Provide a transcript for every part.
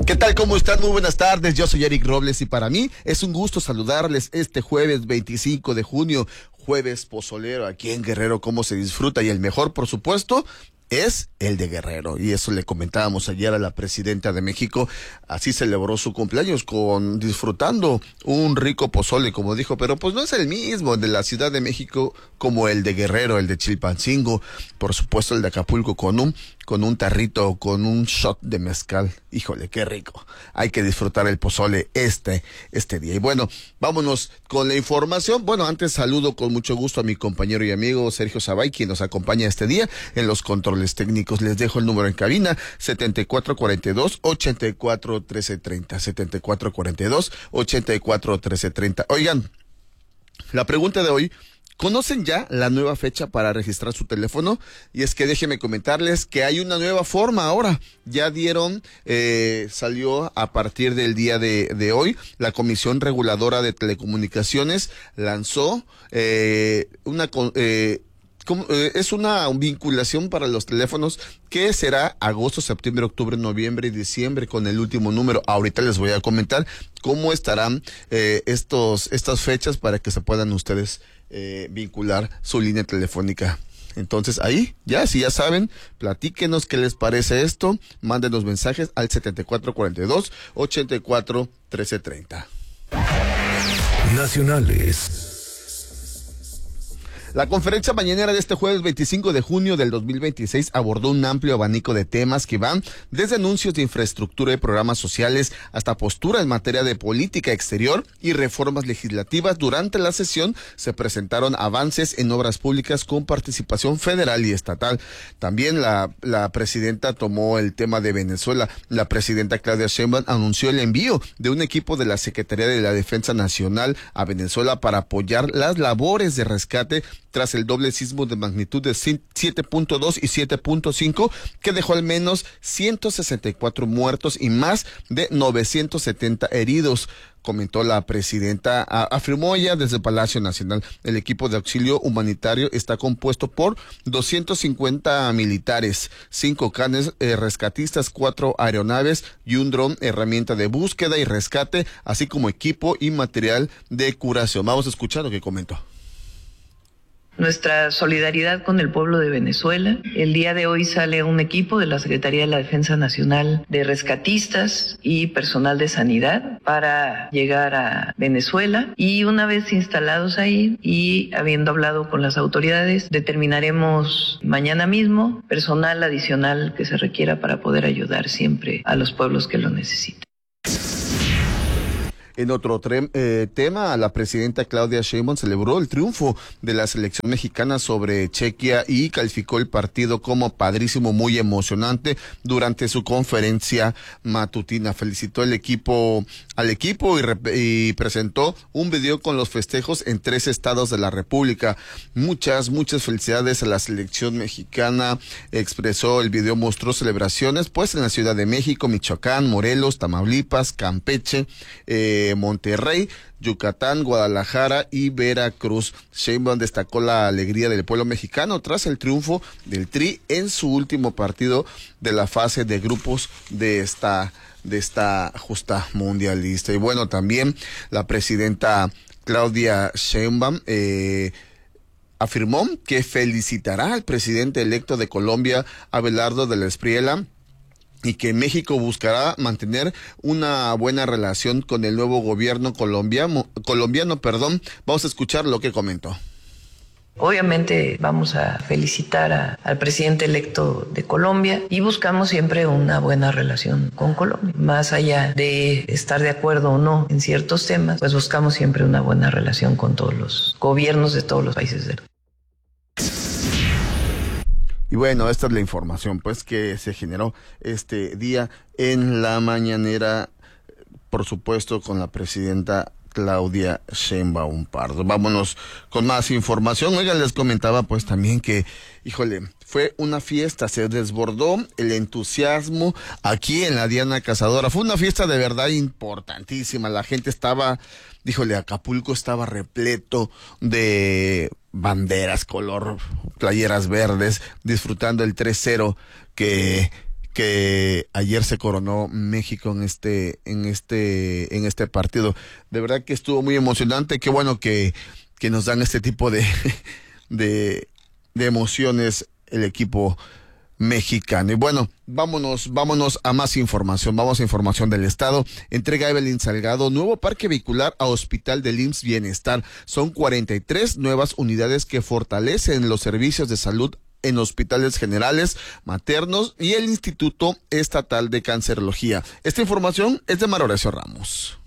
¿Qué tal? ¿Cómo están? Muy buenas tardes. Yo soy Eric Robles y para mí es un gusto saludarles este jueves 25 de junio, jueves pozolero aquí en Guerrero. Cómo se disfruta y el mejor, por supuesto, es el de Guerrero, y eso le comentábamos ayer a la presidenta de México. Así celebró su cumpleaños, disfrutando un rico pozole, como dijo, pero pues no es el mismo de la Ciudad de México como el de Guerrero, el de Chilpancingo, por supuesto el de Acapulco con un tarrito, con un shot de mezcal. Híjole, qué rico. Hay que disfrutar el pozole este día. Y bueno, vámonos con la información. Bueno, antes saludo con mucho gusto a mi compañero y amigo Sergio Zabay, quien nos acompaña este día en los controles técnicos. Les dejo el número en cabina, 7442-841330, 7442-841330. Oigan, la pregunta de hoy: ¿conocen ya la nueva fecha para registrar su teléfono? Y es que déjenme comentarles que hay una nueva forma ahora. Ya salió a partir del día de hoy. La Comisión Reguladora de Telecomunicaciones lanzó es una vinculación para los teléfonos que será agosto, septiembre, octubre, noviembre y diciembre con el último número. Ahorita les voy a comentar cómo estarán estas fechas para que se puedan ustedes vincular su línea telefónica. Entonces ahí, si ya saben, platíquenos qué les parece esto, mándenos mensajes al 7442-841330. Nacionales. La conferencia mañanera de este jueves 25 de junio del 2026 abordó un amplio abanico de temas que van desde anuncios de infraestructura y programas sociales hasta postura en materia de política exterior y reformas legislativas. Durante la sesión se presentaron avances en obras públicas con participación federal y estatal. También la presidenta tomó el tema de Venezuela. La presidenta Claudia Sheinbaum anunció el envío de un equipo de la Secretaría de la Defensa Nacional a Venezuela para apoyar las labores de rescate tras el doble sismo de magnitud de 7.2 y 7.5 que dejó al menos 164 muertos y más de 970 heridos, comentó la presidenta. Afirmó ella desde el Palacio Nacional. El equipo de auxilio humanitario está compuesto por 250 militares, 5 canes rescatistas, 4 aeronaves y un dron, herramienta de búsqueda y rescate, así como equipo y material de curación. Vamos a escuchar lo que comentó. Nuestra solidaridad con el pueblo de Venezuela. El día de hoy sale un equipo de la Secretaría de la Defensa Nacional de rescatistas y personal de sanidad para llegar a Venezuela, y una vez instalados ahí y habiendo hablado con las autoridades, determinaremos mañana mismo personal adicional que se requiera para poder ayudar siempre a los pueblos que lo necesiten. En otro tema, la presidenta Claudia Sheinbaum celebró el triunfo de la selección mexicana sobre Chequia y calificó el partido como padrísimo, muy emocionante durante su conferencia matutina. Felicitó al equipo y presentó un video con los festejos en 3 estados de la República. Muchas felicidades a la selección mexicana. Expresó, el video mostró celebraciones pues en la Ciudad de México, Michoacán, Morelos, Tamaulipas, Campeche, Monterrey, Yucatán, Guadalajara y Veracruz. Sheinbaum destacó la alegría del pueblo mexicano tras el triunfo del Tri en su último partido de la fase de grupos de esta justa mundialista. Y bueno, también la presidenta Claudia Sheinbaum afirmó que felicitará al presidente electo de Colombia, Abelardo de la Espriella, y que México buscará mantener una buena relación con el nuevo gobierno colombiano. Vamos a escuchar lo que comentó. Obviamente vamos a felicitar al presidente electo de Colombia y buscamos siempre una buena relación con Colombia. Más allá de estar de acuerdo o no en ciertos temas, pues buscamos siempre una buena relación con todos los gobiernos de todos los países del mundo. Y bueno, esta es la información pues que se generó este día en la mañanera, por supuesto con la presidenta Claudia Sheinbaum Pardo. Vámonos con más información. Oigan, les comentaba pues también que, fue una fiesta, se desbordó el entusiasmo aquí en la Diana Cazadora. Fue una fiesta de verdad importantísima. La gente estaba, Acapulco estaba repleto de banderas, color playeras verdes, disfrutando el 3-0 que que ayer se coronó México en este partido. De verdad que estuvo muy emocionante. Qué bueno que nos dan este tipo de emociones el equipo mexicano. Y bueno, vámonos a más información. Vamos a información del Estado. Entrega Evelyn Salgado nuevo parque vehicular a Hospital del IMSS Bienestar. Son 43 nuevas unidades que fortalecen los servicios de salud en hospitales generales, maternos y el Instituto Estatal de Cancerología. Esta información es de María Horacio Ramos.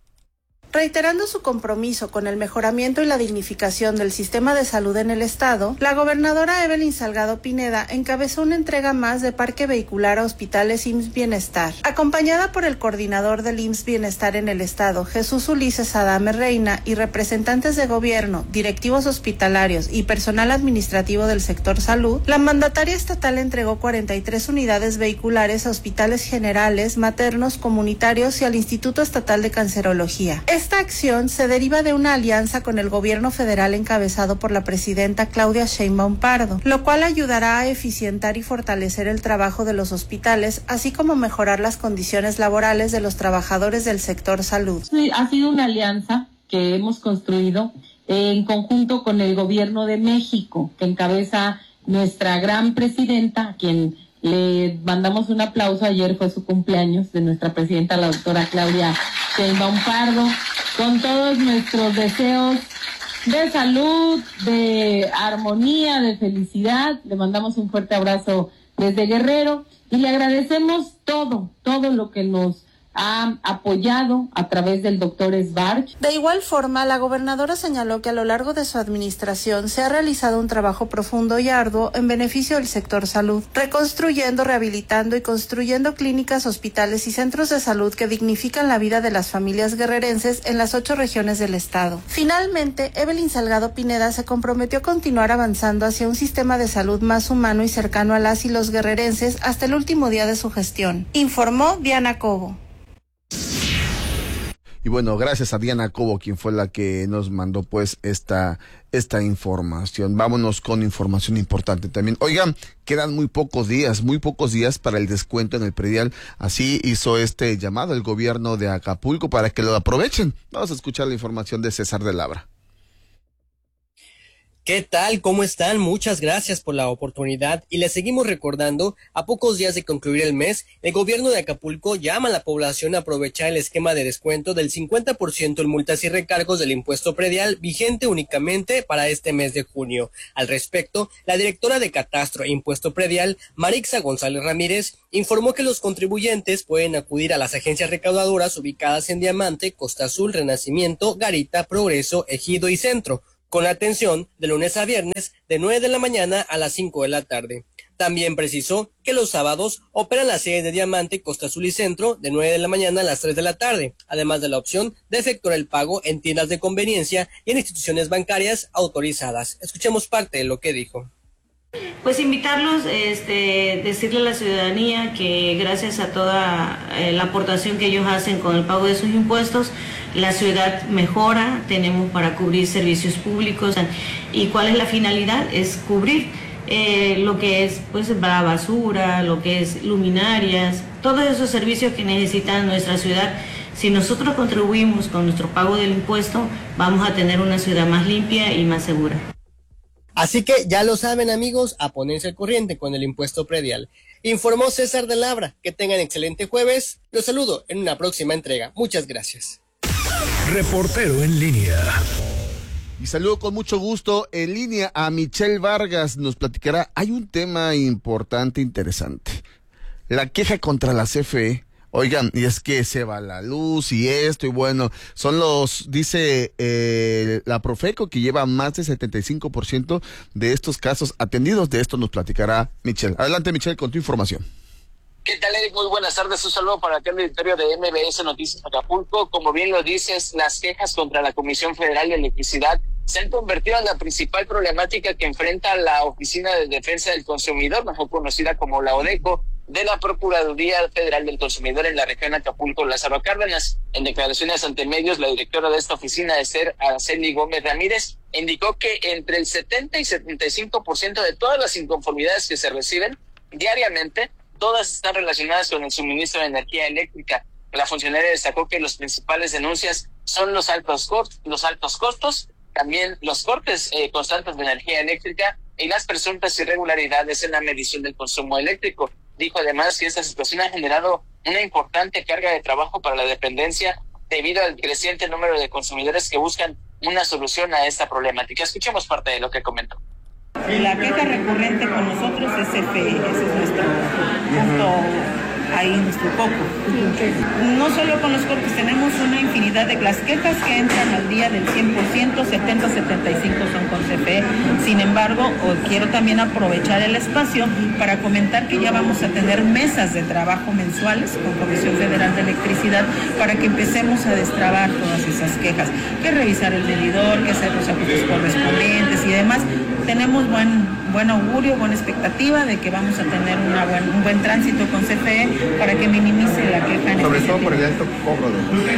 Reiterando su compromiso con el mejoramiento y la dignificación del sistema de salud en el Estado, la gobernadora Evelyn Salgado Pineda encabezó una entrega más de parque vehicular a hospitales IMSS Bienestar. Acompañada por el coordinador del IMSS Bienestar en el Estado, Jesús Ulises Adame Reina, y representantes de gobierno, directivos hospitalarios y personal administrativo del sector salud, la mandataria estatal entregó 43 unidades vehiculares a hospitales generales, maternos, comunitarios y al Instituto Estatal de Cancerología. Esta acción se deriva de una alianza con el gobierno federal encabezado por la presidenta Claudia Sheinbaum Pardo, lo cual ayudará a eficientar y fortalecer el trabajo de los hospitales, así como mejorar las condiciones laborales de los trabajadores del sector salud. Sí, ha sido una alianza que hemos construido en conjunto con el gobierno de México, que encabeza nuestra gran presidenta, a quien le mandamos un aplauso. Ayer fue su cumpleaños de nuestra presidenta, la doctora Claudia Sheinbaum Pardo, con todos nuestros deseos de salud, de armonía, de felicidad. Le mandamos un fuerte abrazo desde Guerrero y le agradecemos todo lo que nos ha apoyado a través del doctor Sbarch. De igual forma, la gobernadora señaló que a lo largo de su administración se ha realizado un trabajo profundo y arduo en beneficio del sector salud, reconstruyendo, rehabilitando y construyendo clínicas, hospitales y centros de salud que dignifican la vida de las familias guerrerenses en las 8 regiones del estado. Finalmente, Evelyn Salgado Pineda se comprometió a continuar avanzando hacia un sistema de salud más humano y cercano a las y los guerrerenses hasta el último día de su gestión, informó Diana Cobo. Y bueno, gracias a Diana Cobo, quien fue la que nos mandó pues esta información. Vámonos con información importante también. Oigan, quedan muy pocos días para el descuento en el predial. Así hizo este llamado el gobierno de Acapulco para que lo aprovechen. Vamos a escuchar la información de César de Labra. ¿Qué tal? ¿Cómo están? Muchas gracias por la oportunidad y les seguimos recordando, a pocos días de concluir el mes, el gobierno de Acapulco llama a la población a aprovechar el esquema de descuento del 50% en multas y recargos del impuesto predial vigente únicamente para este mes de junio. Al respecto, la directora de Catastro e Impuesto Predial, Marixa González Ramírez, informó que los contribuyentes pueden acudir a las agencias recaudadoras ubicadas en Diamante, Costa Azul, Renacimiento, Garita, Progreso, Ejido y Centro, con atención de lunes a viernes de 9 de la mañana a las 5 de la tarde. También precisó que los sábados operan las sedes de Diamante, Costa Azul y Centro de 9 de la mañana a las 3 de la tarde, además de la opción de efectuar el pago en tiendas de conveniencia y en instituciones bancarias autorizadas. Escuchemos parte de lo que dijo. Pues invitarlos, decirle a la ciudadanía que gracias a toda la aportación que ellos hacen con el pago de sus impuestos, la ciudad mejora, tenemos para cubrir servicios públicos. ¿Y cuál es la finalidad? Es cubrir lo que es pues la basura, lo que es luminarias, todos esos servicios que necesita nuestra ciudad. Si nosotros contribuimos con nuestro pago del impuesto, vamos a tener una ciudad más limpia y más segura. Así que ya lo saben, amigos, a ponerse al corriente con el impuesto predial. Informó César de Labra. Que tengan excelente jueves. Los saludo en una próxima entrega. Muchas gracias. Reportero en línea. Y saludo con mucho gusto en línea a Michelle Vargas. Nos platicará. Hay un tema importante, interesante. La queja contra la CFE. Oigan, y es que se va la luz y esto, y bueno, dice la Profeco que lleva más del 75% de estos casos atendidos. De esto nos platicará Michelle. Adelante, Michelle, con tu información. ¿Qué tal, Eric? Muy buenas tardes. Un saludo para el auditorio de MBS Noticias Acapulco. Como bien lo dices, las quejas contra la Comisión Federal de Electricidad se han convertido en la principal problemática que enfrenta la Oficina de Defensa del Consumidor, mejor conocida como la ODECO, de la Procuraduría Federal del Consumidor en la región Acapulco, Lázaro Cárdenas. En declaraciones ante medios, la directora de esta oficina, Esther Araceli Gómez Ramírez, indicó que entre el 70 y 75% de todas las inconformidades que se reciben diariamente todas están relacionadas con el suministro de energía eléctrica. La funcionaria destacó que las principales denuncias son los altos costos, también los cortes constantes de energía eléctrica y las presuntas irregularidades en la medición del consumo eléctrico. Dijo además que esta situación ha generado una importante carga de trabajo para la dependencia debido al creciente número de consumidores que buscan una solución a esta problemática. Escuchemos parte de lo que comentó. La queja recurrente con nosotros es CFE, ese es nuestro punto, ahí nuestro foco. No solo con los cortes, tenemos una infinidad de las quejas que entran al día del 100%, 70-75 son con CFE. Sin embargo, quiero también aprovechar el espacio para comentar que ya vamos a tener mesas de trabajo mensuales con Comisión Federal de Electricidad para que empecemos a destrabar todas esas quejas, que revisar el medidor, que hacer los ajustes correspondientes y demás. Tenemos buen augurio, buena expectativa de que vamos a tener un buen tránsito con CFE para que minimice la queja. Sobre todo por el alto cobro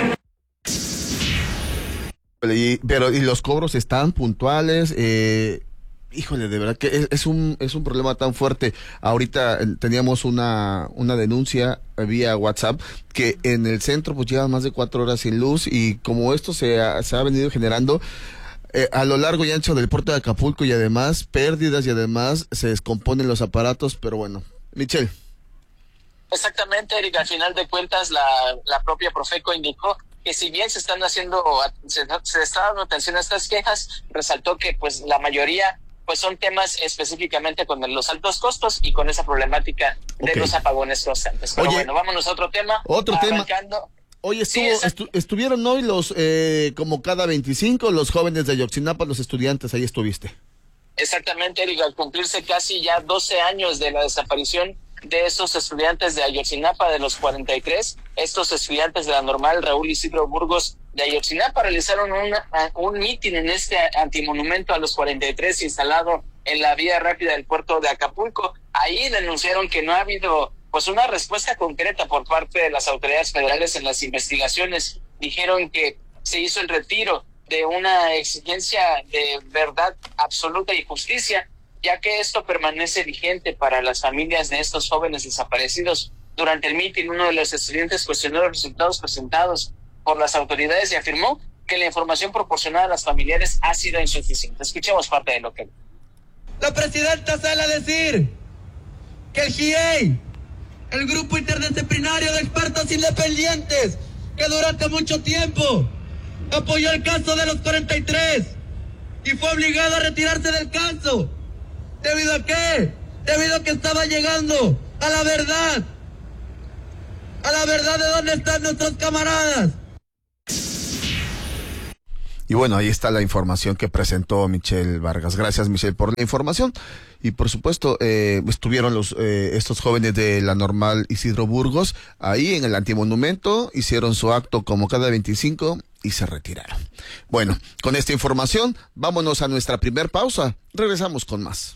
Pero los cobros están puntuales. Híjole, de verdad que es un problema tan fuerte. Ahorita teníamos una denuncia vía WhatsApp que en el centro pues llevan más de 4 horas sin luz, y como esto se ha venido generando a lo largo y ancho del puerto de Acapulco, y además pérdidas, y además se descomponen los aparatos, pero bueno. Michelle. Exactamente, Eric, al final de cuentas la propia Profeco indicó que si bien se está dando atención a estas quejas, resaltó que pues la mayoría pues son temas específicamente con los altos costos y con esa problemática de los apagones constantes. Pero bueno, vámonos a otro tema. Oye, estuvieron hoy los, como cada 25, los jóvenes de Ayotzinapa, los estudiantes, ahí estuviste. Exactamente, Eric, al cumplirse casi ya 12 años de la desaparición de esos estudiantes de Ayotzinapa, de los 43, estos estudiantes de la normal Raúl Isidro Burgos de Ayotzinapa realizaron un mitin en este antimonumento a los 43 instalado en la vía rápida del puerto de Acapulco. Ahí denunciaron que no ha habido pues una respuesta concreta por parte de las autoridades federales en las investigaciones. Dijeron que se hizo el retiro de una exigencia de verdad absoluta y justicia, ya que esto permanece vigente para las familias de estos jóvenes desaparecidos. Durante el mitin, uno de los estudiantes cuestionó los resultados presentados por las autoridades y afirmó que la información proporcionada a las familiares ha sido insuficiente. Escuchemos parte de lo que... La presidenta sale a decir que el GIEI, el Grupo Interdisciplinario de Expertos Independientes, que durante mucho tiempo apoyó el caso de los 43 y fue obligado a retirarse del caso. ¿Debido a qué? Debido a que estaba llegando a la verdad de dónde están nuestros camaradas. Y bueno, ahí está la información que presentó Michelle Vargas. Gracias, Michelle, por la información. Y por supuesto, estuvieron estos jóvenes de la normal Isidro Burgos ahí en el antimonumento, hicieron su acto como cada 25 y se retiraron. Bueno, con esta información, vámonos a nuestra primer pausa. Regresamos con más.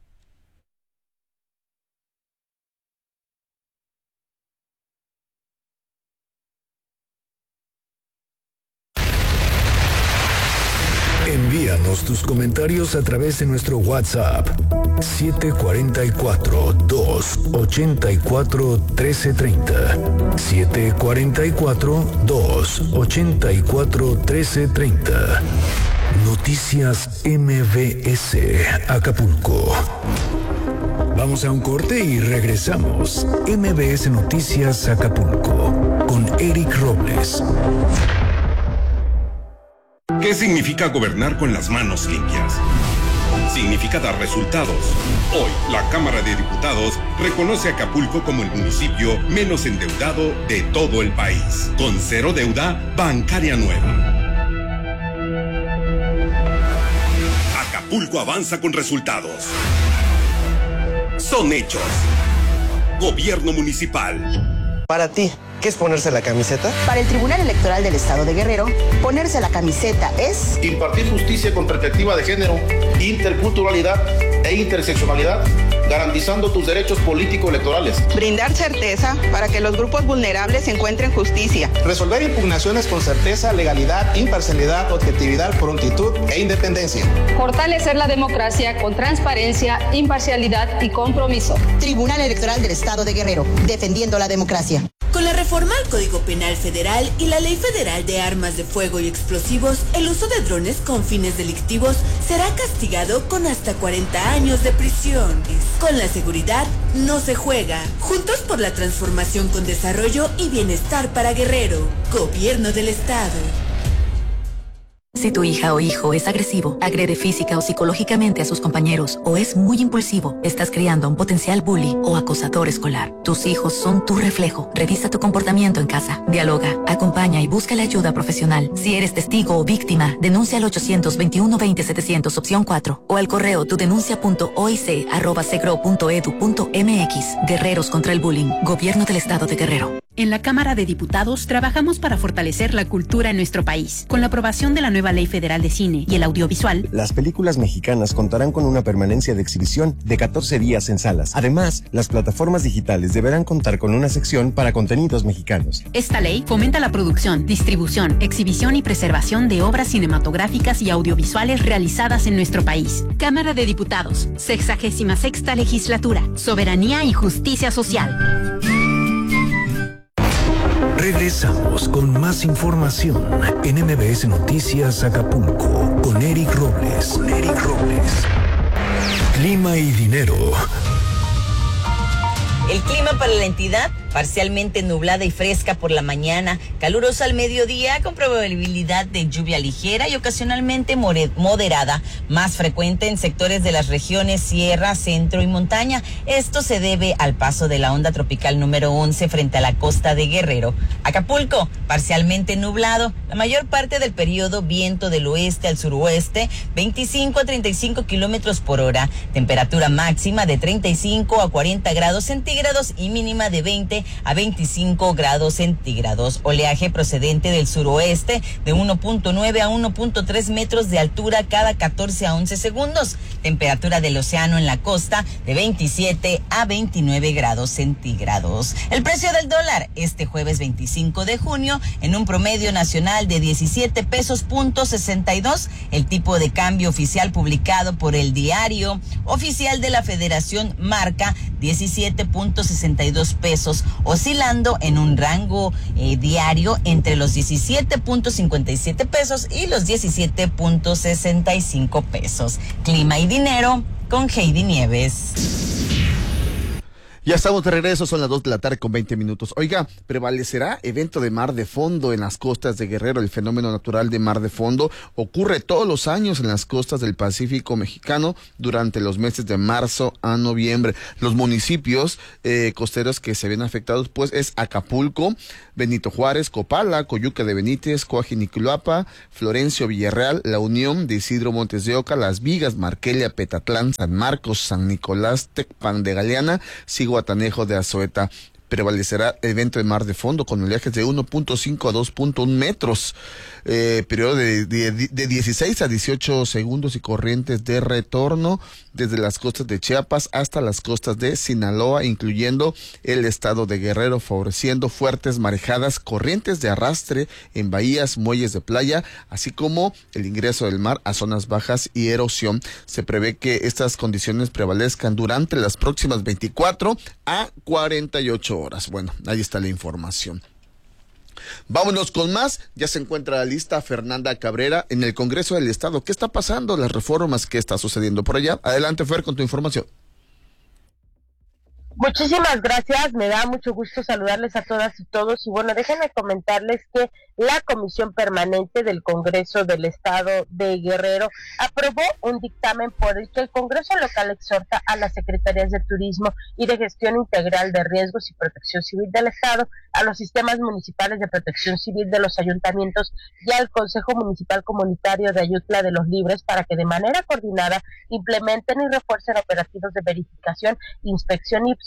Envíanos tus comentarios a través de nuestro WhatsApp 744-284-1330 744-284-1330. Noticias MBS Acapulco. Vamos a un corte y regresamos. MBS Noticias Acapulco con Eric Robles. ¿Qué significa gobernar con las manos limpias? Significa dar resultados. Hoy, la Cámara de Diputados reconoce a Acapulco como el municipio menos endeudado de todo el país, con 0 deuda bancaria nueva. Acapulco avanza con resultados. Son hechos. Gobierno municipal. Para ti, ¿qué es ponerse la camiseta? Para el Tribunal Electoral del Estado de Guerrero, ponerse la camiseta es... impartir justicia con perspectiva de género, interculturalidad e interseccionalidad, garantizando tus derechos político-electorales. Brindar certeza para que los grupos vulnerables encuentren justicia. Resolver impugnaciones con certeza, legalidad, imparcialidad, objetividad, prontitud e independencia. Fortalecer la democracia con transparencia, imparcialidad y compromiso. Tribunal Electoral del Estado de Guerrero, defendiendo la democracia. Con la reforma al Código Penal Federal y la Ley Federal de Armas de Fuego y Explosivos, el uso de drones con fines delictivos será castigado con hasta 40 años de prisión. Con la seguridad no se juega. Juntos por la transformación con desarrollo y bienestar para Guerrero. Gobierno del Estado. Si tu hija o hijo es agresivo, agrede física o psicológicamente a sus compañeros o es muy impulsivo, estás criando a un potencial bully o acosador escolar. Tus hijos son tu reflejo. Revisa tu comportamiento en casa. Dialoga, acompaña y busca la ayuda profesional. Si eres testigo o víctima, denuncia al 821-20-700 opción 4 o al correo tudenuncia.oic@segro.edu.mx. Guerreros contra el bullying. Gobierno del Estado de Guerrero. En la Cámara de Diputados trabajamos para fortalecer la cultura en nuestro país. Con la aprobación de la nueva Ley Federal de Cine y el Audiovisual, las películas mexicanas contarán con una permanencia de exhibición de 14 días en salas. Además, las plataformas digitales deberán contar con una sección para contenidos mexicanos. Esta ley fomenta la producción, distribución, exhibición y preservación de obras cinematográficas y audiovisuales realizadas en nuestro país. Cámara de Diputados, 66ª Legislatura, Soberanía y Justicia Social. Regresamos con más información en MBS Noticias Acapulco con Eric Robles. Clima y dinero. El clima para la entidad, parcialmente nublada y fresca por la mañana, calurosa al mediodía con probabilidad de lluvia ligera y ocasionalmente moderada, más frecuente en sectores de las regiones sierra, centro y montaña. Esto se debe al paso de la onda tropical número 11 frente a la costa de Guerrero. Acapulco, parcialmente nublado, la mayor parte del periodo viento del oeste al suroeste, 25 a 35 kilómetros por hora, temperatura máxima de 35 a 40 grados centígrados y mínima de 20 a 25 grados centígrados. Oleaje procedente del suroeste de 1.9 a 1.3 metros de altura cada 14 a 11 segundos. Temperatura del océano en la costa de 27 a 29 grados centígrados. El precio del dólar este jueves 25 de junio en un promedio nacional de 17 pesos punto 62. El tipo de cambio oficial publicado por el Diario Oficial de la Federación marca 17.62 pesos, oscilando en un rango diario entre los 17.57 pesos y los 17.65 pesos. Clima y dinero con Heidi Nieves. Ya estamos de regreso, son las 2 de la tarde con 20 minutos. Oiga, ¿prevalecerá evento de mar de fondo en las costas de Guerrero? El fenómeno natural de mar de fondo ocurre todos los años en las costas del Pacífico mexicano durante los meses de marzo a noviembre. Los municipios costeros que se ven afectados pues es Acapulco, Benito Juárez, Copala, Coyuca de Benítez, Coajinicloapa, Florencio Villarreal, La Unión de Isidro Montes de Oca, Las Vigas, Marquelia, Petatlán, San Marcos, San Nicolás, Tecpan de Galeana, Guatanejo de Azoeta. Prevalecerá el evento de mar de fondo con oleajes de 1.5 a 2.1 metros, periodo de 16 a 18 segundos y corrientes de retorno desde las costas de Chiapas hasta las costas de Sinaloa, incluyendo el estado de Guerrero, favoreciendo fuertes marejadas, corrientes de arrastre en bahías, muelles de playa, así como el ingreso del mar a zonas bajas y erosión. Se prevé que estas condiciones prevalezcan durante las próximas 24 a 48 horas. Bueno, ahí está la información. Vámonos con más. Ya se encuentra lista Fernanda Cabrera en el Congreso del Estado. ¿Qué está pasando? Las reformas que está sucediendo por allá. Adelante, Fer, con tu información. Muchísimas gracias, me da mucho gusto saludarles a todas y todos, y bueno, déjenme comentarles que la Comisión Permanente del Congreso del Estado de Guerrero aprobó un dictamen por el que el Congreso local exhorta a las Secretarías de Turismo y de Gestión Integral de Riesgos y Protección Civil del Estado, a los sistemas municipales de protección civil de los ayuntamientos y al Consejo Municipal Comunitario de Ayutla de los Libres para que de manera coordinada implementen y refuercen operativos de verificación, inspección y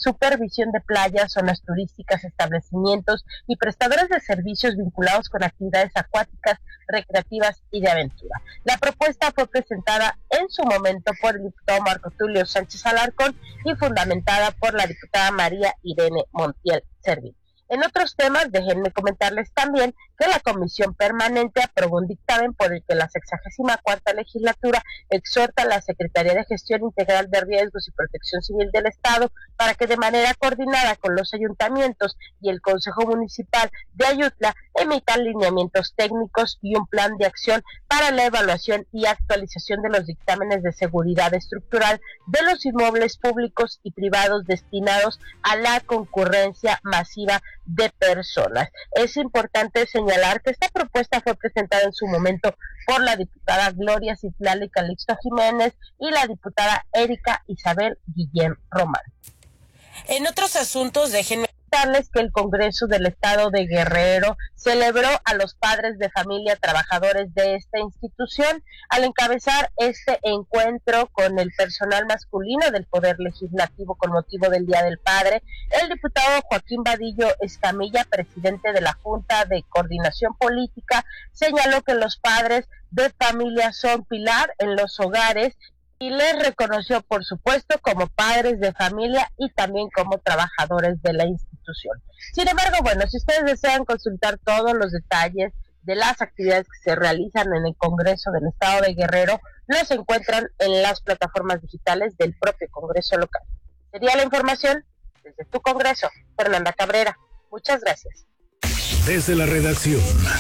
supervisión de playas, zonas turísticas, establecimientos y prestadores de servicios vinculados con actividades acuáticas, recreativas y de aventura. La propuesta fue presentada en su momento por el diputado Marco Tulio Sánchez Alarcón y fundamentada por la diputada María Irene Montiel Servín. En otros temas, déjenme comentarles también que la Comisión Permanente aprobó un dictamen por el que la 64ª legislatura exhorta a la Secretaría de Gestión Integral de Riesgos y Protección Civil del Estado para que de manera coordinada con los ayuntamientos y el Consejo Municipal de Ayutla emitan lineamientos técnicos y un plan de acción para la evaluación y actualización de los dictámenes de seguridad estructural de los inmuebles públicos y privados destinados a la concurrencia masiva de personas. Es importante señalar que esta propuesta fue presentada en su momento por la diputada Gloria Citlali Calixto Jiménez y la diputada Erika Isabel Guillén Román. En otros asuntos, déjenme contarles que el Congreso del Estado de Guerrero celebró a los padres de familia trabajadores de esta institución al encabezar este encuentro con el personal masculino del Poder Legislativo con motivo del Día del Padre. El diputado Joaquín Vadillo Escamilla, presidente de la Junta de Coordinación Política, señaló que los padres de familia son pilar en los hogares y les reconoció, por supuesto, como padres de familia y también como trabajadores de la institución. Sin embargo, bueno, si ustedes desean consultar todos los detalles de las actividades que se realizan en el Congreso del Estado de Guerrero, los encuentran en las plataformas digitales del propio Congreso local. Sería la información desde tu Congreso, Fernanda Cabrera. Muchas gracias. Desde la redacción.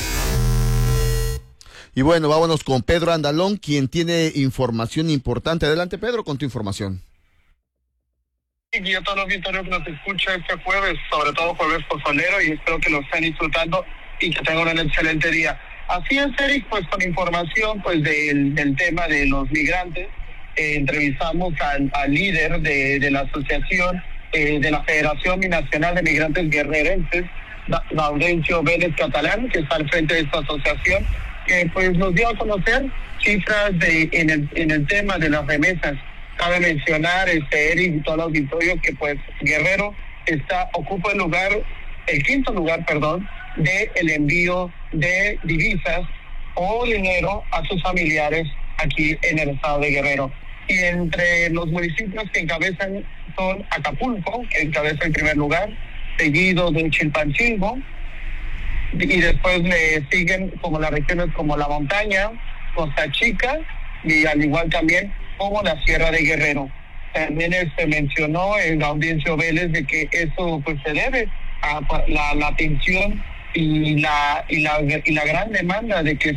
Y bueno, vámonos con Pedro Andalón, quien tiene información importante. Adelante, Pedro, con tu información. Y a todos los visitores que nos escuchan este jueves, sobre todo jueves pozolero, y espero que lo estén disfrutando y que tengan un excelente día. Así es, Eric, pues con información pues del tema de los migrantes, entrevistamos al líder de la asociación de la Federación Binacional de Migrantes Guerrerenses, Gaudencio Vélez Catalán, que está al frente de esta asociación, que pues nos dio a conocer cifras en el tema de las remesas. Cabe mencionar, Eric y todo el auditorio, que pues Guerrero ocupa el quinto lugar, de el envío de divisas o dinero a sus familiares aquí en el estado de Guerrero. Y entre los municipios que encabezan son Acapulco, que encabeza el primer lugar, seguido de Chilpancingo, y después le siguen como las regiones como La Montaña, Costa Chica, y al igual también como la Sierra de Guerrero. También se mencionó en Gaudencio Vélez de que eso pues se debe a la atención y la gran demanda de que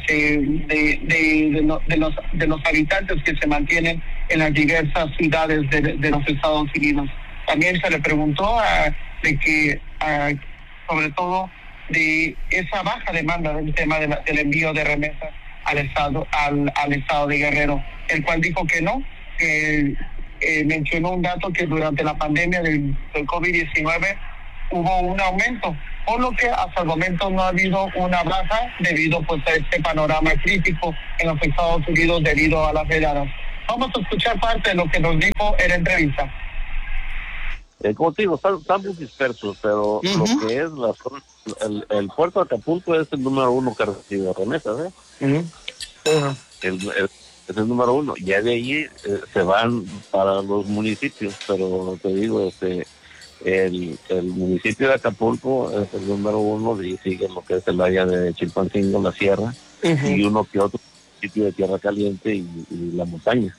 de los habitantes que se mantienen en las diversas ciudades de los Estados Unidos. También se le preguntó sobre todo de esa baja demanda del tema del envío de remesas al estado de Guerrero, el cual dijo que no, mencionó un dato que durante la pandemia del COVID-19 hubo un aumento, por lo que hasta el momento no ha habido una baja debido pues a este panorama crítico en los Estados Unidos debido a las redadas. Vamos a escuchar parte de lo que nos dijo en la entrevista. Como te digo, están muy dispersos, pero lo que es el puerto de Acapulco es el número uno que recibe remesas, es el número uno. Ya de ahí se van para los municipios, pero te digo, el municipio de Acapulco es el número uno, y sigue lo que es el área de Chilpancingo, la Sierra, y uno que otro municipio de Tierra Caliente y La Montaña.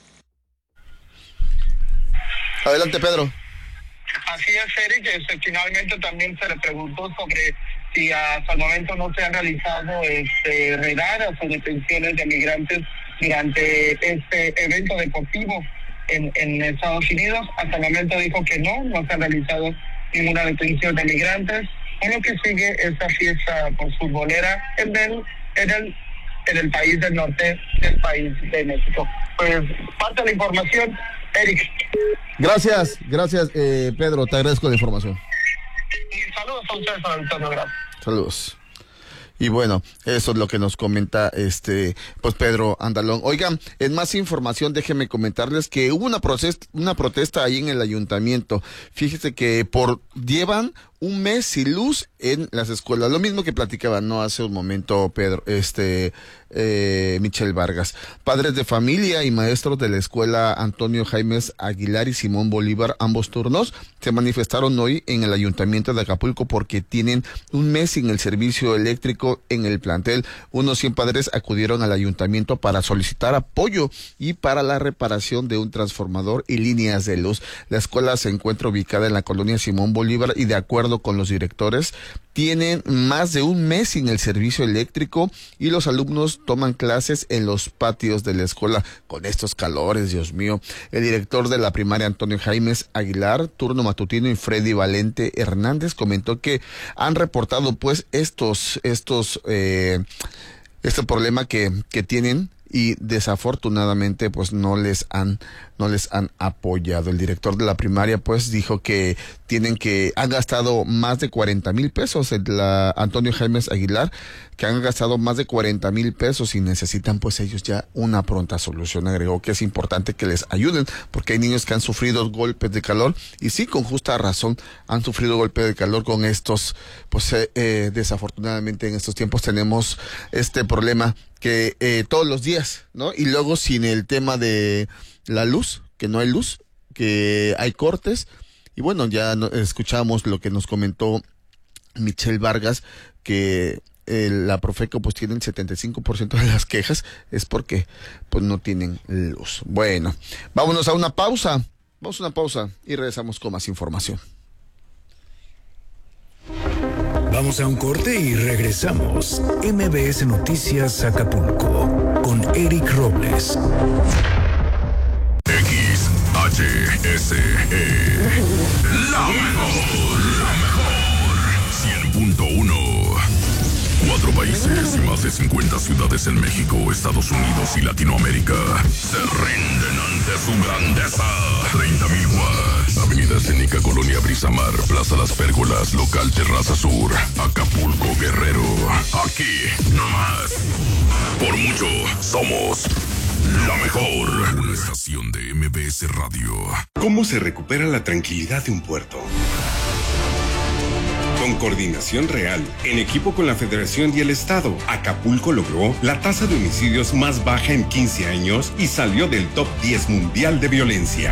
Adelante, Pedro. Así es, Eric. Finalmente también se le preguntó sobre si hasta el momento no se han realizado redadas o detenciones de migrantes durante este evento deportivo en Estados Unidos. Hasta el momento dijo que no se ha realizado ninguna detención de migrantes, por lo que sigue esta fiesta futbolera en el país del norte del país de México. Pues parte de la información, Eric. Gracias, Pedro, te agradezco la información. Y saludos a ustedes, gracias. Saludos. Y bueno, eso es lo que nos comenta pues Pedro Andalón. Oigan, en más información déjenme comentarles que hubo una protesta ahí en el ayuntamiento. Fíjese que llevan un mes sin luz en las escuelas, lo mismo que platicaba no hace un momento Pedro, Michelle Vargas. Padres de familia y maestros de la escuela Antonio Jaimes Aguilar y Simón Bolívar, ambos turnos, se manifestaron hoy en el ayuntamiento de Acapulco porque tienen un mes sin el servicio eléctrico en el plantel. Unos 100 padres acudieron al ayuntamiento para solicitar apoyo y para la reparación de un transformador y líneas de luz. La escuela se encuentra ubicada en la colonia Simón Bolívar y de acuerdo con los directores, tienen más de un mes sin el servicio eléctrico y los alumnos toman clases en los patios de la escuela con estos calores, Dios mío. El director de la primaria Antonio Jaimes Aguilar, turno matutino, y Freddy Valente Hernández comentó que han reportado pues este problema que tienen y desafortunadamente pues no les han apoyado. El director de la primaria pues dijo que han gastado más de 40,000 pesos, Antonio Jaimes Aguilar, que han gastado más de 40,000 pesos y necesitan pues ellos ya una pronta solución. Agregó que es importante que les ayuden porque hay niños que han sufrido golpes de calor y sí, con justa razón han sufrido golpes de calor con estos, pues desafortunadamente en estos tiempos tenemos este problema que todos los días, ¿no? Y luego sin el tema de la luz, que no hay luz, que hay cortes. Y bueno, ya escuchamos lo que nos comentó Michelle Vargas, que la Profeco pues tiene el 75% de las quejas es porque pues no tienen luz. Bueno, vámonos a una pausa. Vamos a una pausa y regresamos con más información. Vamos a un corte y regresamos. MBS Noticias Acapulco con Eric Robles. XHSE. La mejor. 100.1. 4 países y más de 50 ciudades en México, Estados Unidos y Latinoamérica se rinden ante su grandeza. 30,000 watts. Avenida Escénica, Colonia Brisamar, Plaza Las Pérgolas, Local Terraza Sur, Acapulco, Guerrero. Aquí, no más. Por mucho, somos la mejor. Una estación de MBS Radio. ¿Cómo se recupera la tranquilidad de un puerto? Con coordinación real, en equipo con la Federación y el Estado, Acapulco logró la tasa de homicidios más baja en 15 años y salió del top 10 mundial de violencia.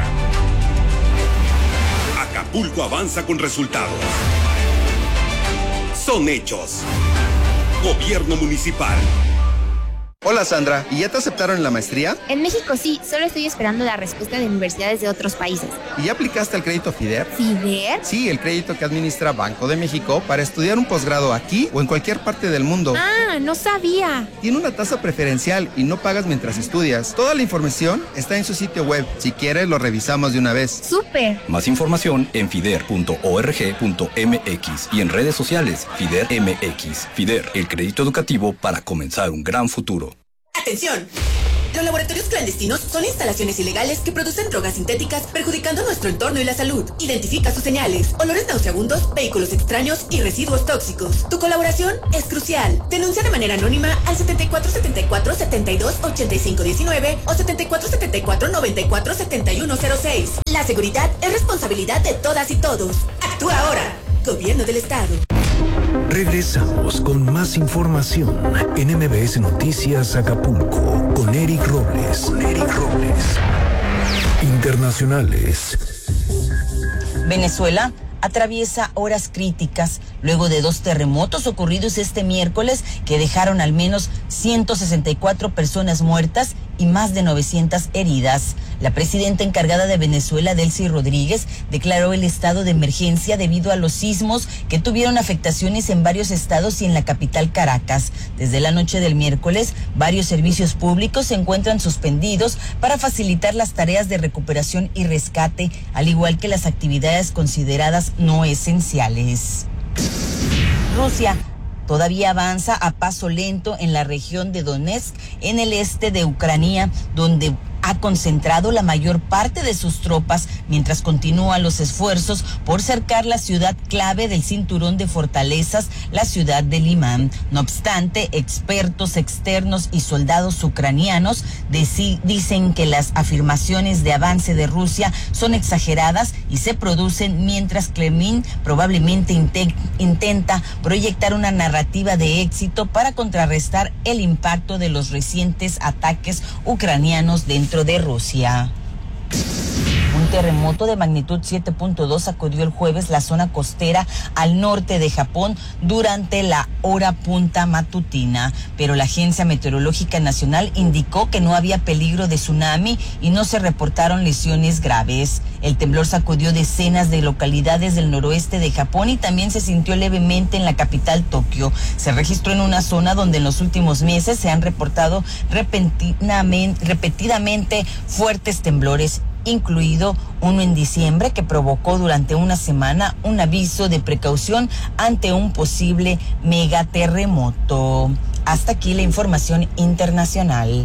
Acapulco avanza con resultados. Son hechos. Gobierno municipal. Hola Sandra, ¿y ya te aceptaron en la maestría? En México sí, solo estoy esperando la respuesta de universidades de otros países. ¿Y ya aplicaste al crédito FIDER? ¿FIDER? Sí, el crédito que administra Banco de México para estudiar un posgrado aquí o en cualquier parte del mundo. Ah, no sabía. Tiene una tasa preferencial y no pagas mientras estudias. Toda la información está en su sitio web. Si quieres, lo revisamos de una vez. ¡Súper! Más información en fider.org.mx y en redes sociales FIDER MX. FIDER, el crédito educativo para comenzar un gran futuro. ¡Atención! Los laboratorios clandestinos son instalaciones ilegales que producen drogas sintéticas perjudicando nuestro entorno y la salud. Identifica sus señales: olores nauseabundos, vehículos extraños y residuos tóxicos. Tu colaboración es crucial. Denuncia de manera anónima al 7474-728519 o 7474-947106. La seguridad es responsabilidad de todas y todos. Actúa ahora. Gobierno del Estado. Regresamos con más información en MBS Noticias Acapulco con Eric Robles. Internacionales. Venezuela atraviesa horas críticas luego de 2 terremotos ocurridos este miércoles que dejaron al menos 164 personas muertas y más de 900 heridas. La presidenta encargada de Venezuela, Delcy Rodríguez, declaró el estado de emergencia debido a los sismos que tuvieron afectaciones en varios estados y en la capital Caracas. Desde la noche del miércoles, varios servicios públicos se encuentran suspendidos para facilitar las tareas de recuperación y rescate, al igual que las actividades consideradas no esenciales. Rusia todavía avanza a paso lento en la región de Donetsk, en el este de Ucrania, donde ha concentrado la mayor parte de sus tropas mientras continúan los esfuerzos por cercar la ciudad clave del cinturón de fortalezas, la ciudad de Limán. No obstante, expertos externos y soldados ucranianos dicen que las afirmaciones de avance de Rusia son exageradas y se producen mientras Kremlin probablemente intenta proyectar una narrativa de éxito para contrarrestar el impacto de los recientes ataques ucranianos dentro de Rusia. Un terremoto de magnitud 7.2 sacudió el jueves la zona costera al norte de Japón durante la hora punta matutina, pero la Agencia Meteorológica Nacional indicó que no había peligro de tsunami y no se reportaron lesiones graves. El temblor sacudió decenas de localidades del noroeste de Japón y también se sintió levemente en la capital Tokio. Se registró en una zona donde en los últimos meses se han reportado repetidamente fuertes temblores, incluido uno en diciembre que provocó durante una semana un aviso de precaución ante un posible megaterremoto. Hasta aquí la información internacional.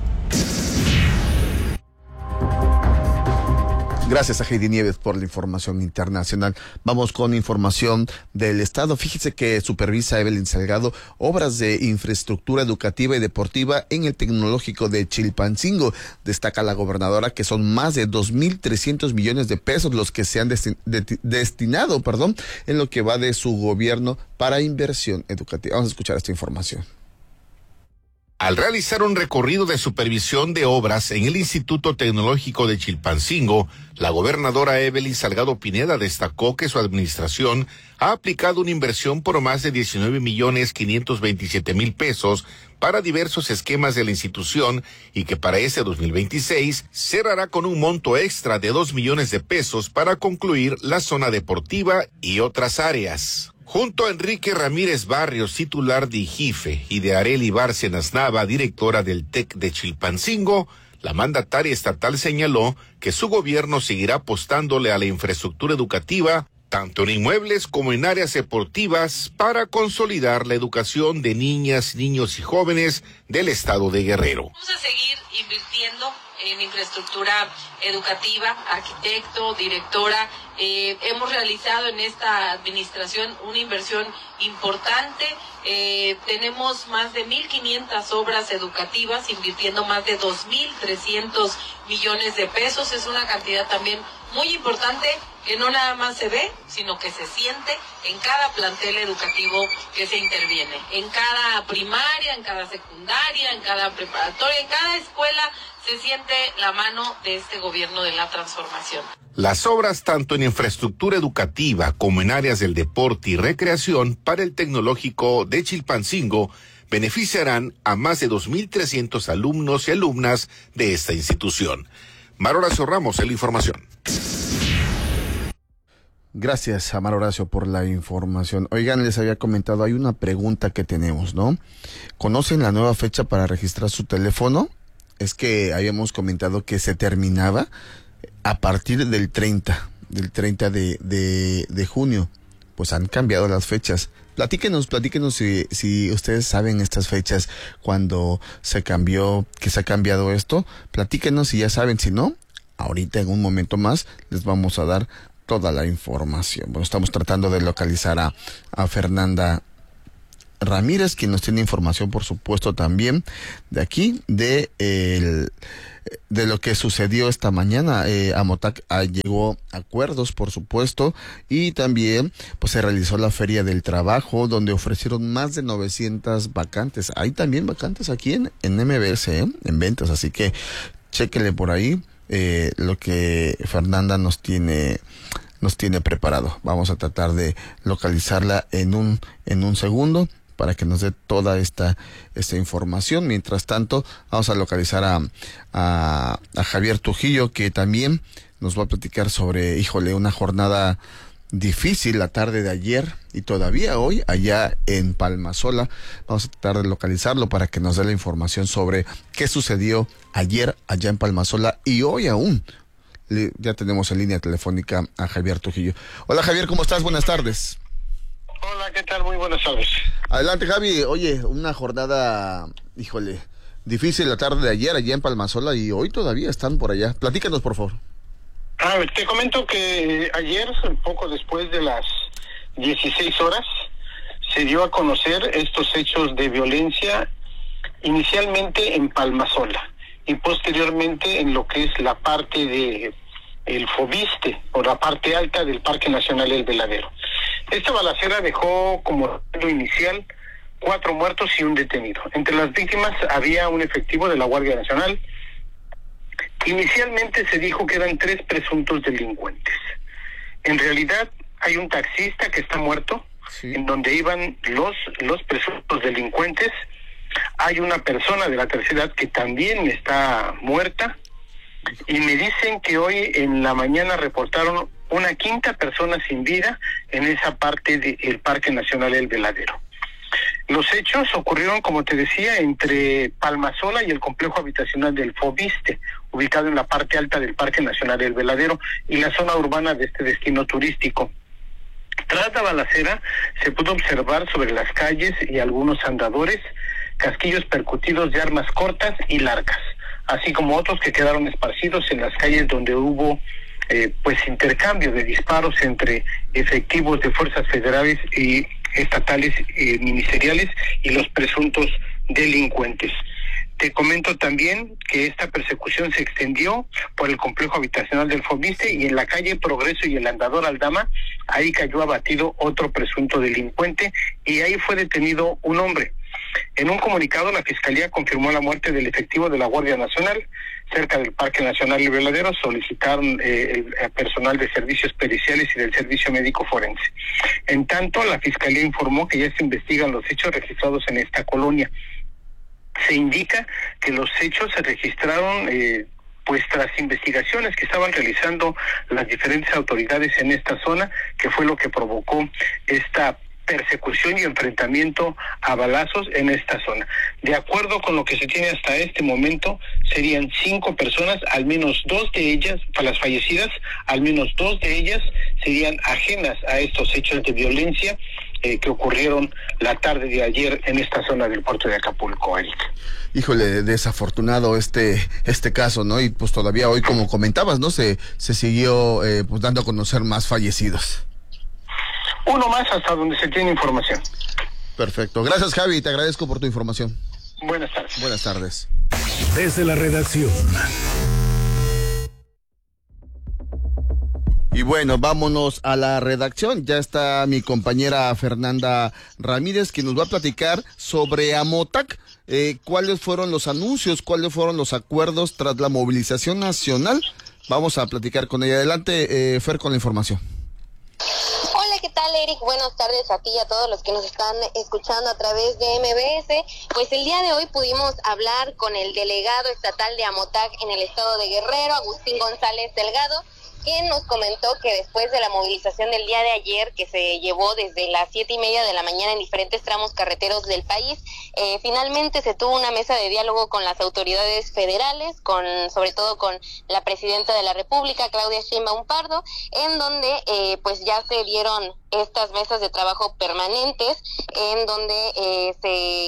Gracias a Heidi Nieves por la información internacional. Vamos con información del Estado. Fíjese que supervisa Evelyn Salgado obras de infraestructura educativa y deportiva en el Tecnológico de Chilpancingo. Destaca la gobernadora que son más de 2.300 millones de pesos los que se han destinado en lo que va de su gobierno para inversión educativa. Vamos a escuchar esta información. Al realizar un recorrido de supervisión de obras en el Instituto Tecnológico de Chilpancingo, la gobernadora Evelyn Salgado Pineda destacó que su administración ha aplicado una inversión por más de 19.527.000 pesos para diversos esquemas de la institución y que para este 2026 cerrará con un monto extra de 2 millones de pesos para concluir la zona deportiva y otras áreas. Junto a Enrique Ramírez Barrios, titular de IGIFE, y de Arely Bárcenas Nava, directora del TEC de Chilpancingo, la mandataria estatal señaló que su gobierno seguirá apostándole a la infraestructura educativa, tanto en inmuebles como en áreas deportivas, para consolidar la educación de niñas, niños y jóvenes del estado de Guerrero. Vamos a seguir invirtiendo en infraestructura educativa, arquitecto, directora. Hemos realizado en esta administración una inversión importante. Tenemos más de 1.500 obras educativas, invirtiendo más de 2.300 millones de pesos. Es una cantidad también muy importante que no nada más se ve, sino que se siente en cada plantel educativo que se interviene. En cada primaria, en cada secundaria, en cada preparatoria, en cada escuela se siente la mano de este gobierno de la transformación. Las obras tanto en infraestructura educativa como en áreas del deporte y recreación para el Tecnológico de Chilpancingo beneficiarán a más de 2.300 alumnos y alumnas de esta institución. Mar Horacio Ramos, en la información. Gracias, Amar Horacio, por la información. Oigan, les había comentado, hay una pregunta que tenemos, ¿no? ¿Conocen la nueva fecha para registrar su teléfono? Es que habíamos comentado que se terminaba a partir del 30 de junio. Pues han cambiado las fechas. Platíquenos si ustedes saben estas fechas, cuando se cambió, que se ha cambiado esto. Platíquenos si ya saben, si no, ahorita en un momento más les vamos a dar toda la información. Bueno, estamos tratando de localizar a Fernanda Ramírez, quien nos tiene información, por supuesto, también de aquí, de lo que sucedió esta mañana. Amotac llegó a acuerdos, por supuesto, y también pues se realizó la Feria del Trabajo, donde ofrecieron más de 900 vacantes. Hay también vacantes aquí en MBS, en ventas, así que chéquenle por ahí lo que Fernanda nos tiene preparado. Vamos a tratar de localizarla en un segundo para que nos dé toda esta información. Mientras tanto, vamos a localizar a Javier Trujillo, que también nos va a platicar sobre, una jornada difícil la tarde de ayer y todavía hoy allá en Palmasola. Vamos a tratar de localizarlo para que nos dé la información sobre qué sucedió ayer allá en Palmasola y hoy aún. Ya tenemos en línea telefónica a Javier Trujillo. Hola, Javier, ¿cómo estás? Buenas tardes. Hola, ¿qué tal? Muy buenas tardes. Adelante, Javi. Oye, una jornada, difícil la tarde de ayer allá en Palmasola y hoy todavía están por allá. Platícanos, por favor. Te comento que ayer, poco después de las 16 horas, se dio a conocer estos hechos de violencia, inicialmente en Palmasola y posteriormente en lo que es la parte de el Fobiste, o la parte alta del Parque Nacional El Veladero. Esta balacera dejó como inicial 4 muertos y un detenido. Entre las víctimas había un efectivo de la Guardia Nacional. Inicialmente se dijo que eran 3 presuntos delincuentes. En realidad hay un taxista que está muerto, en donde iban los presuntos delincuentes. Hay una persona de la tercera edad que también está muerta. Y me dicen que hoy en la mañana reportaron una 5ª persona sin vida en esa parte del Parque Nacional El Veladero. Los hechos ocurrieron, como te decía, entre Palmasola y el complejo habitacional del Fobiste, ubicado en la parte alta del Parque Nacional El Veladero y la zona urbana de este destino turístico. Tras la balacera se pudo observar sobre las calles y algunos andadores casquillos percutidos de armas cortas y largas, así como otros que quedaron esparcidos en las calles donde hubo intercambio de disparos entre efectivos de fuerzas federales y estatales ministeriales y los presuntos delincuentes. Te comento también que esta persecución se extendió por el complejo habitacional del Fobiste y en la calle Progreso y el andador Aldama, ahí cayó abatido otro presunto delincuente y ahí fue detenido un hombre. En un comunicado, la Fiscalía confirmó la muerte del efectivo de la Guardia Nacional cerca del Parque Nacional El Veladero. Solicitaron el personal de servicios periciales y del servicio médico forense. En tanto, la Fiscalía informó que ya se investigan los hechos registrados en esta colonia. Se indica que los hechos se registraron tras investigaciones que estaban realizando las diferentes autoridades en esta zona, que fue lo que provocó esta persecución y enfrentamiento a balazos en esta zona. De acuerdo con lo que se tiene hasta este momento, serían 5 personas, al menos 2 de ellas, para las fallecidas, al menos 2 de ellas serían ajenas a estos hechos de violencia que ocurrieron la tarde de ayer en esta zona del puerto de Acapulco, Eric. Híjole, desafortunado este caso, ¿no? Y pues todavía hoy, como comentabas, ¿no? Se siguió dando a conocer más fallecidos. Uno más hasta donde se tiene información. Perfecto. Gracias, Javi. Te agradezco por tu información. Buenas tardes. Buenas tardes. Desde la redacción. Y bueno, vámonos a la redacción. Ya está mi compañera Fernanda Ramírez, que nos va a platicar sobre Amotac. ¿Cuáles fueron los anuncios? ¿Cuáles fueron los acuerdos tras la movilización nacional? Vamos a platicar con ella. Adelante, Fer, con la información. Hola, ¿qué tal, Eric? Buenas tardes a ti y a todos los que nos están escuchando a través de MBS. Pues el día de hoy pudimos hablar con el delegado estatal de Amotac en el estado de Guerrero, Agustín González Delgado, quien nos comentó que después de la movilización del día de ayer, que se llevó desde las 7:30 de la mañana en diferentes tramos carreteros del país, finalmente se tuvo una mesa de diálogo con las autoridades federales, sobre todo con la presidenta de la República, Claudia Sheinbaum Pardo, en donde pues ya se dieron estas mesas de trabajo permanentes, en donde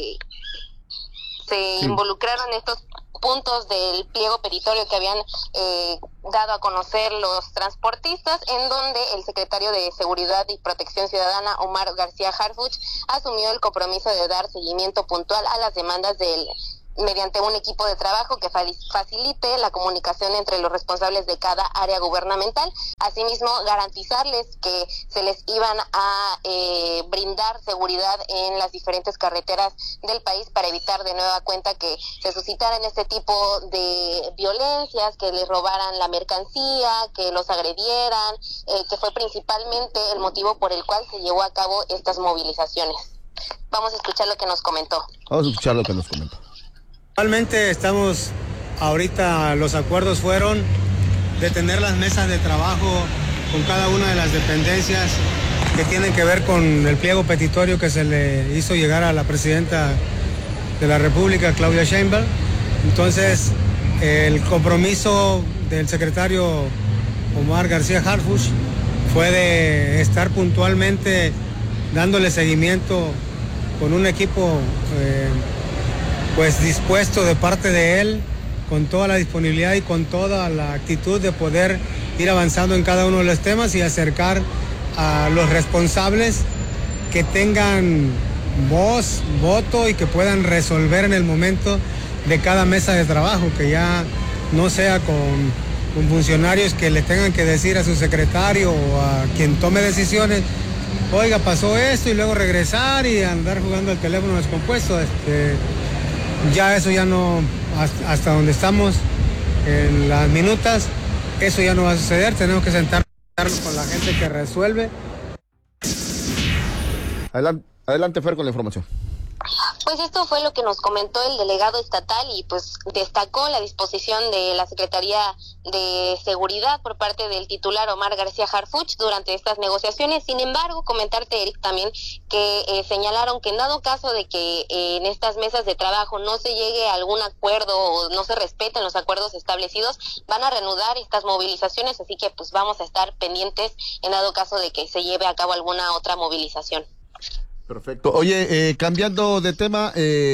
se involucraron estos puntos del pliego petitorio que habían dado a conocer los transportistas, en donde el secretario de Seguridad y Protección Ciudadana, Omar García Harfuch, asumió el compromiso de dar seguimiento puntual a las demandas mediante un equipo de trabajo que facilite la comunicación entre los responsables de cada área gubernamental. Asimismo, garantizarles que se les iban a brindar seguridad en las diferentes carreteras del país para evitar de nueva cuenta que se suscitaran este tipo de violencias, que les robaran la mercancía, que los agredieran, que fue principalmente el motivo por el cual se llevó a cabo estas movilizaciones. Vamos a escuchar lo que nos comentó. Actualmente estamos, ahorita los acuerdos fueron de tener las mesas de trabajo con cada una de las dependencias que tienen que ver con el pliego petitorio que se le hizo llegar a la presidenta de la República, Claudia Sheinbaum. Entonces, el compromiso del secretario Omar García Harfuch fue de estar puntualmente dándole seguimiento con un equipo pues dispuesto de parte de él, con toda la disponibilidad y con toda la actitud de poder ir avanzando en cada uno de los temas y acercar a los responsables que tengan voz, voto y que puedan resolver en el momento de cada mesa de trabajo, que ya no sea con funcionarios que le tengan que decir a su secretario o a quien tome decisiones, oiga, pasó esto, y luego regresar y andar jugando al teléfono descompuesto. Ya eso ya no, hasta donde estamos en las minutas, eso ya no va a suceder. Tenemos que sentarnos con la gente que resuelve. Adelante, Fer, con la información. Pues esto fue lo que nos comentó el delegado estatal y pues destacó la disposición de la Secretaría de Seguridad por parte del titular Omar García Harfuch durante estas negociaciones. Sin embargo, comentarte, Eric, también que señalaron que en dado caso de que en estas mesas de trabajo no se llegue a algún acuerdo o no se respeten los acuerdos establecidos, van a reanudar estas movilizaciones, así que pues vamos a estar pendientes en dado caso de que se lleve a cabo alguna otra movilización. Perfecto. Oye, cambiando de tema,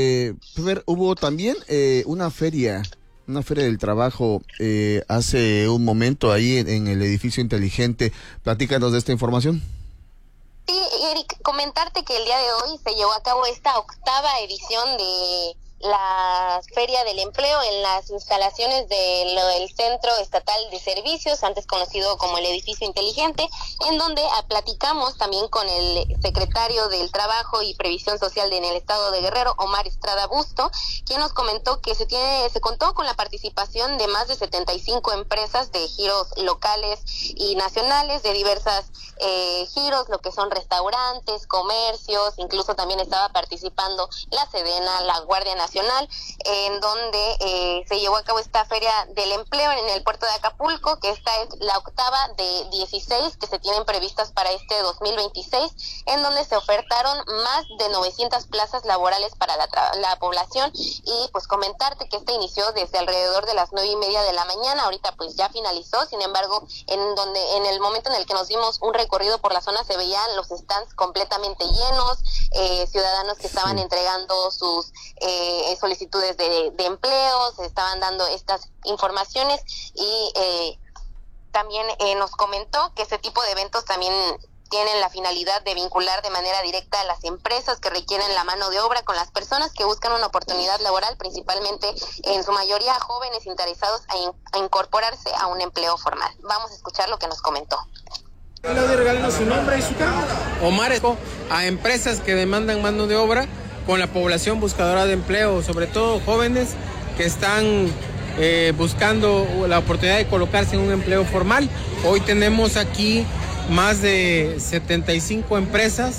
hubo también una feria del trabajo hace un momento ahí en el edificio inteligente. Platícanos de esta información. Sí, Eric, comentarte que el día de hoy se llevó a cabo esta 8ª edición de la Feria del Empleo en las instalaciones del Centro Estatal de Servicios, antes conocido como el Edificio Inteligente, en donde platicamos también con el secretario del Trabajo y Previsión Social en el Estado de Guerrero, Omar Estrada Busto, quien nos comentó que se contó con la participación de más de 75 empresas de giros locales y nacionales, de diversas giros, lo que son restaurantes, comercios, incluso también estaba participando la Sedena, la Guardia Nacional, en donde se llevó a cabo esta Feria del Empleo en el puerto de Acapulco, que esta es la 8ª de 16 que se tienen previstas para este 2026, en donde se ofertaron más de 900 plazas laborales para la población. Y pues comentarte que inició desde alrededor de las 9:30 de la mañana, ahorita pues ya finalizó. Sin embargo, en el momento en el que nos dimos un recorrido por la zona se veían los stands completamente llenos, ciudadanos que estaban entregando sus solicitudes de empleo, se estaban dando estas informaciones y también nos comentó que este tipo de eventos también tienen la finalidad de vincular de manera directa a las empresas que requieren la mano de obra con las personas que buscan una oportunidad laboral, principalmente en su mayoría jóvenes interesados a incorporarse a un empleo formal. Vamos a escuchar lo que nos comentó. Regálenos su nombre y su cargo. Omar, a empresas que demandan mano de obra con la población buscadora de empleo, sobre todo jóvenes que están buscando la oportunidad de colocarse en un empleo formal. Hoy tenemos aquí más de 75 empresas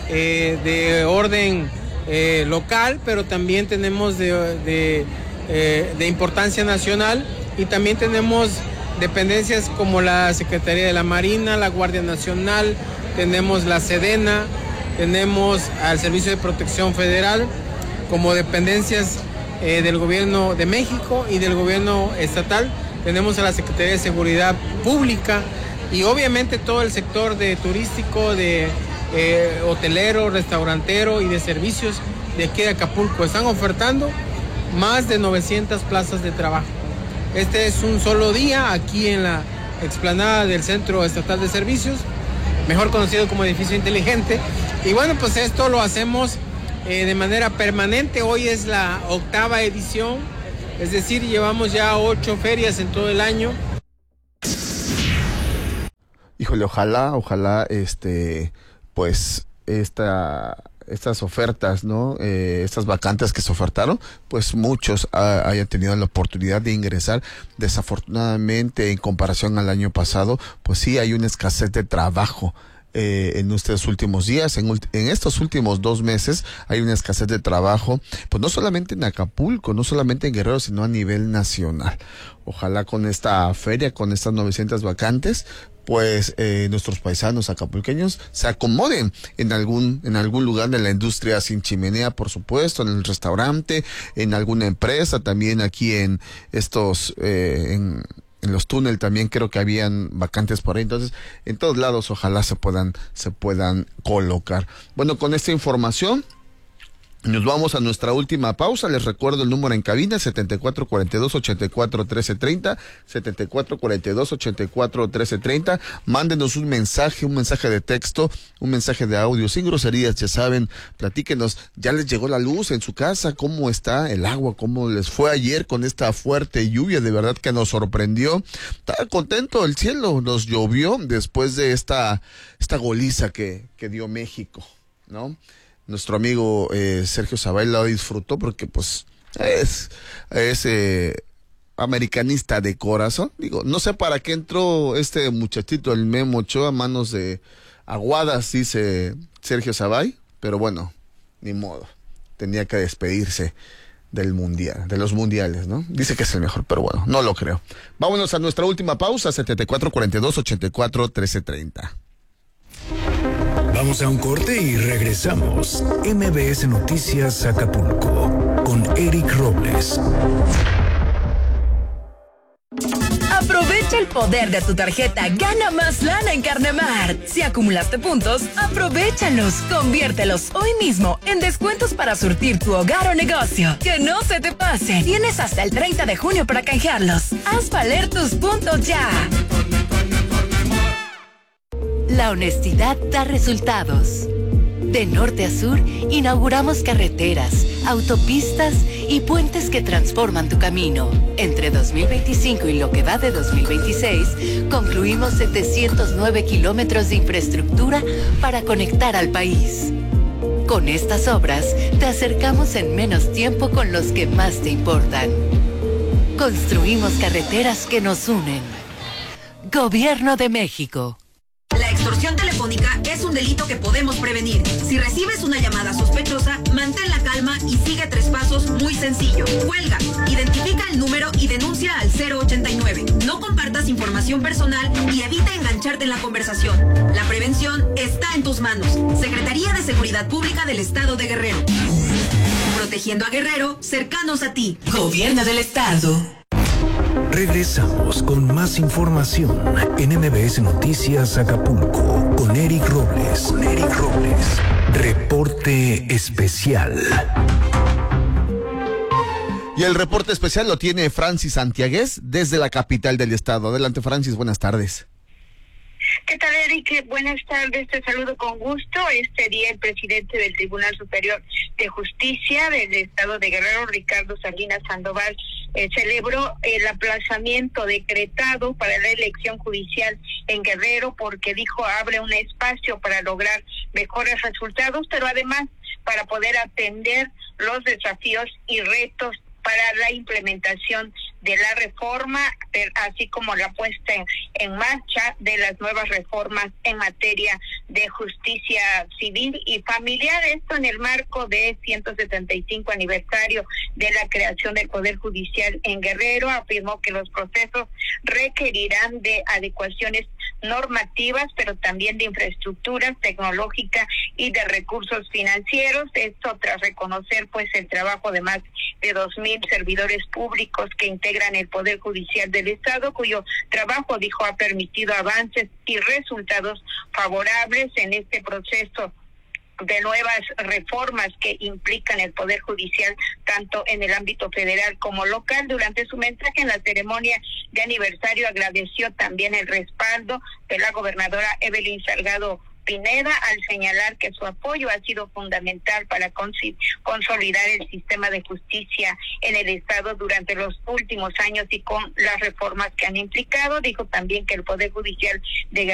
de orden local, pero también tenemos de importancia nacional, y también tenemos dependencias como la Secretaría de la Marina, la Guardia Nacional, tenemos la Sedena, tenemos al Servicio de Protección Federal, como dependencias del Gobierno de México y del Gobierno estatal. Tenemos a la Secretaría de Seguridad Pública y obviamente todo el sector de turístico, de hotelero, restaurantero y de servicios de aquí de Acapulco. Están ofertando más de 900 plazas de trabajo. Este es un solo día aquí en la explanada del Centro Estatal de Servicios, mejor conocido como Edificio Inteligente. Y bueno, pues esto lo hacemos de manera permanente. Hoy es la 8ª edición, es decir, llevamos ya 8 ferias en todo el año. Híjole, ojalá, pues, estas ofertas, ¿no? Estas vacantes que se ofertaron, pues muchos hayan tenido la oportunidad de ingresar. Desafortunadamente, en comparación al año pasado, pues sí hay una escasez de trabajo. En estos últimos días, en estos últimos 2 meses, hay una escasez de trabajo, pues no solamente en Acapulco, no solamente en Guerrero, sino a nivel nacional. Ojalá con esta feria, con estas 900 vacantes, pues nuestros paisanos acapulqueños se acomoden en algún lugar de la industria sin chimenea, por supuesto, en el restaurante, en alguna empresa, también aquí en estos en los túneles también creo que habían vacantes por ahí. Entonces, en todos lados ojalá se puedan colocar. Bueno, con esta información Nos vamos a nuestra última pausa. Les recuerdo el número en cabina, 7442-841330, 7442-841330. Mándenos un mensaje de texto, un mensaje de audio, sin groserías, ya saben. Platíquenos, ¿ya les llegó la luz en su casa? ¿Cómo está el agua? ¿Cómo les fue ayer con esta fuerte lluvia? De verdad que nos sorprendió. Estaba contento el cielo, nos llovió después de esta goliza que dio México, ¿no? Nuestro amigo Sergio Zavay lo disfrutó porque pues es americanista de corazón. Digo, no sé para qué entró este muchachito, el Memo Ochoa, a manos de aguadas, dice Sergio Zavay, pero bueno, ni modo. Tenía que despedirse del mundial, de los mundiales, ¿no? Dice que es el mejor, pero bueno, no lo creo. Vámonos a nuestra última pausa, 7442-841330. Vamos a un corte y regresamos. MBS Noticias Acapulco con Eric Robles. Aprovecha el poder de tu tarjeta Gana Más Lana en Carnemar. Si acumulaste puntos, aprovéchalos, conviértelos hoy mismo en descuentos para surtir tu hogar o negocio. Que no se te pase. Tienes hasta el 30 de junio para canjearlos. Haz valer tus puntos ya. La honestidad da resultados. De norte a sur, inauguramos carreteras, autopistas y puentes que transforman tu camino. Entre 2025 y lo que va de 2026, concluimos 709 kilómetros de infraestructura para conectar al país. Con estas obras, te acercamos en menos tiempo con los que más te importan. Construimos carreteras que nos unen. Gobierno de México. La extorsión telefónica es un delito que podemos prevenir. Si recibes una llamada sospechosa, mantén la calma y sigue 3 pasos muy sencillo. Cuelga, identifica el número y denuncia al 089. No compartas información personal y evita engancharte en la conversación. La prevención está en tus manos. Secretaría de Seguridad Pública del Estado de Guerrero. Protegiendo a Guerrero, cercanos a ti. Gobierno del Estado. Regresamos con más información en MBS Noticias Acapulco con Eric Robles. Reporte especial. Y el reporte especial lo tiene Francis Santiagués desde la capital del estado. Adelante, Francis, buenas tardes. ¿Qué tal, Eric? Buenas tardes, te saludo con gusto. Este día el presidente del Tribunal Superior de Justicia del Estado de Guerrero, Ricardo Salinas Sandoval, celebró el aplazamiento decretado para la elección judicial en Guerrero porque dijo abre un espacio para lograr mejores resultados, pero además para poder atender los desafíos y retos para la implementación de la reforma, así como la puesta en marcha de las nuevas reformas en materia de justicia civil y familiar. Esto en el marco de 175 aniversario de la creación del Poder Judicial en Guerrero. Afirmó que los procesos requerirán de adecuaciones normativas, pero también de infraestructura tecnológica y de recursos financieros. Esto tras reconocer pues el trabajo de más de 2,000 servidores públicos que integran el Poder Judicial del Estado, cuyo trabajo, dijo, ha permitido avances y resultados favorables en este proceso de nuevas reformas que implican el Poder Judicial tanto en el ámbito federal como local. Durante su mensaje en la ceremonia de aniversario agradeció también el respaldo de la gobernadora Evelyn Salgado Pineda al señalar que su apoyo ha sido fundamental para consolidar el sistema de justicia en el Estado durante los últimos años y con las reformas que han implicado. Dijo también que el Poder Judicial de